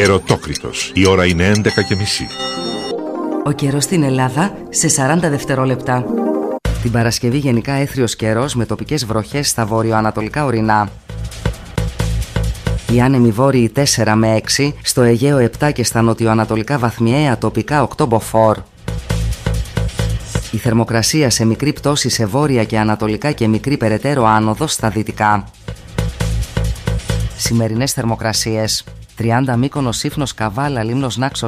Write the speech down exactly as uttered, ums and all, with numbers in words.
Ερωτόκριτος. Η ώρα είναι έντεκα και μισή. Ο καιρός στην Ελλάδα σε σαράντα δευτερόλεπτα. Την Παρασκευή γενικά έθριος καιρός με τοπικές βροχές στα βορειοανατολικά ορεινά. Οι άνεμοι βόρειοι τέσσερα με έξι, στο Αιγαίο επτά και στα νοτιοανατολικά βαθμιαία τοπικά οκτώ μποφόρ. Η θερμοκρασία σε μικρή πτώση σε βόρεια και ανατολικά και μικρή περαιτέρω άνοδο στα δυτικά. Σημερινές θερμοκρασίες: τριάντα Μύκονος, Σύφνος, Καβάλα, Λίμνος, Νάξος,